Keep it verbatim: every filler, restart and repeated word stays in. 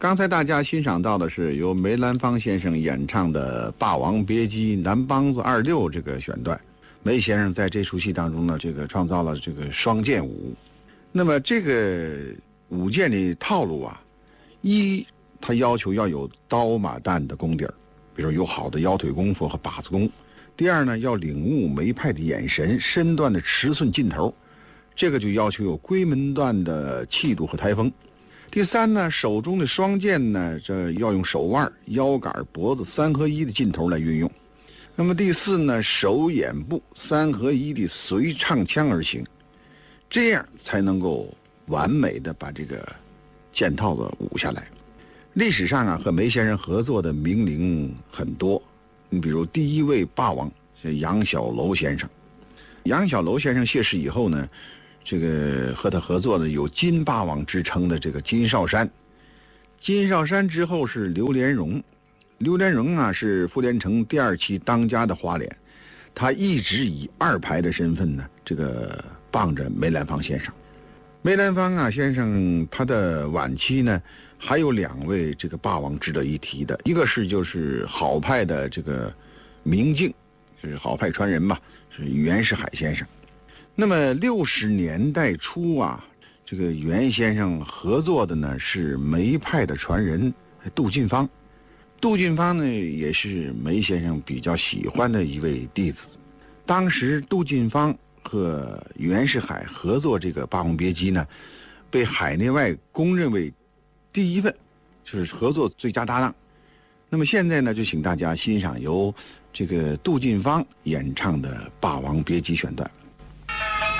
刚才大家欣赏到的是由梅兰芳先生演唱的《霸王别姬》南梆子二六这个选段。梅先生在这出戏当中呢，这个创造了这个双剑舞。那么这个舞剑的套路啊，一他要求要有刀马旦的功底儿，比如有好的腰腿功夫和把子功。第二呢，要领悟梅派的眼神、身段的尺寸劲头，这个就要求有龟门段的气度和台风。第三呢，手中的双剑呢，这要用手腕、腰杆、脖子三合一的劲头来运用。那么第四呢，手眼部三合一的随唱腔而行，这样才能够完美的把这个剑套子舞下来。历史上啊，和梅先生合作的名伶很多，你比如第一位霸王是杨小楼先生。杨小楼先生谢世以后呢，这个和他合作的有金霸王之称的这个金少山。金少山之后是刘连荣。刘连荣啊，是傅连城第二期当家的花脸，他一直以二排的身份呢，这个傍着梅兰芳先生。梅兰芳啊先生他的晚期呢，还有两位这个霸王值得一提的，一个是就是好派的这个明镜，就是好派传人嘛，是袁世海先生。那么六十年代初啊，这个袁先生合作的呢是梅派的传人杜近芳。杜近芳呢也是梅先生比较喜欢的一位弟子。当时杜近芳和袁世海合作这个《霸王别姬》呢，被海内外公认为第一份，就是合作最佳搭档。那么现在呢，就请大家欣赏由这个杜近芳演唱的《霸王别姬》选段。